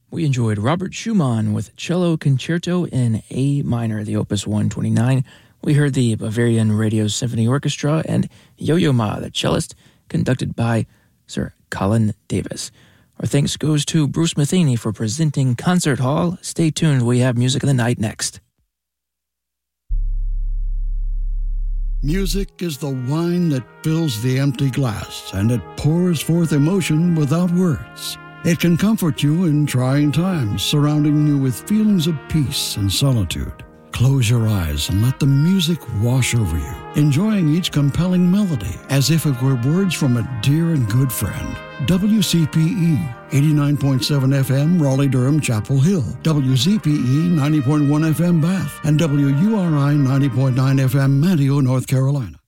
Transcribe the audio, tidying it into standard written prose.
We enjoyed Robert Schumann with Cello Concerto in A minor, the Opus 129. We heard the Bavarian Radio Symphony Orchestra and Yo-Yo Ma, the cellist, conducted by Sir Colin Davis. Our thanks goes to Bruce Matheny for presenting Concert Hall. Stay tuned, we have Music of the Night next. Music is the wine that fills the empty glass, and it pours forth emotion without words. It can comfort you in trying times, surrounding you with feelings of peace and solitude. Close your eyes and let the music wash over you, enjoying each compelling melody as if it were words from a dear and good friend. WCPE 89.7 FM, Raleigh-Durham, Chapel Hill. WZPE 90.1 FM, Bath. And WURI 90.9 FM, Manteo, North Carolina.